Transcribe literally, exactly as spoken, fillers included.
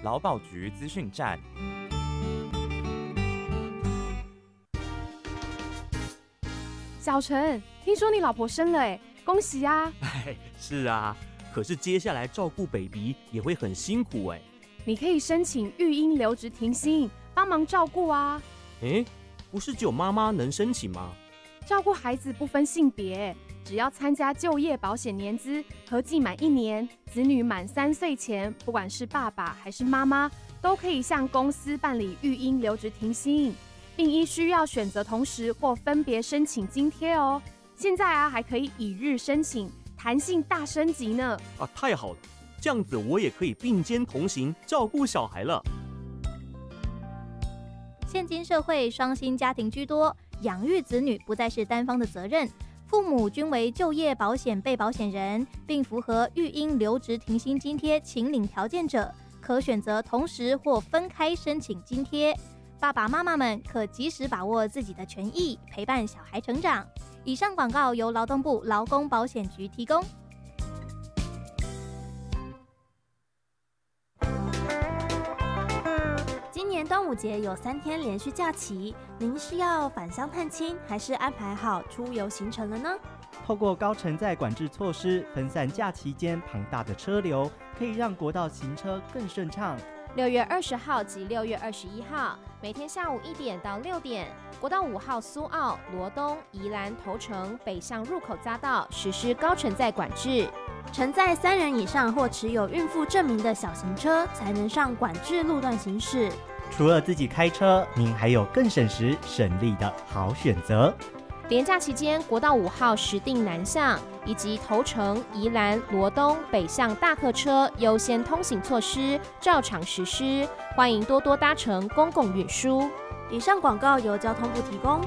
劳保局资讯站。 小陈，听说你老婆生了哎，恭喜啊！ 哎，是啊，可是接下来照顾 baby 也会很辛苦哎。 你可以申请育婴留职停薪，帮忙照顾啊。 哎，不是只有妈妈能申请吗？ 照顾孩子不分性别，只要参加就业保险年资合计满一年，子女满三岁前，不管是爸爸还是妈妈，都可以向公司办理育婴留职停薪，并依需要选择同时或分别申请津贴哦。现在啊，还可以一日申请，弹性大升级呢。 啊，太好了，这样子我也可以并肩同行，照顾小孩了。 现今社会双薪家庭居多，养育子女不再是单方的责任，父母均为就业保险被保险人，并符合育婴留职停薪津贴请领条件者，可选择同时或分开申请津贴。爸爸妈妈们可及时把握自己的权益，陪伴小孩成长。以上广告由劳动部劳工保险局提供。 今年端午节有三天连续假期，您是要返乡探亲，还是安排好出游行程了呢？ 透过高承载管制措施，分散假期间庞大的车流，可以让国道行车更顺畅。 六月二十号及六月二十一号，每天下午一点到六点，国道五号苏澳、罗东、宜兰头城北向入口匝道实施高承载管制， 承载三人以上或持有孕妇证明的小型车才能上管制路段行驶。 除了自己开车，您还有更省时省力的好选择。 连假期间，国道五号石碇南向以及头城、宜兰、罗东北向大客车优先通行措施照常实施，欢迎多多搭乘公共运输。 以上广告由交通部提供。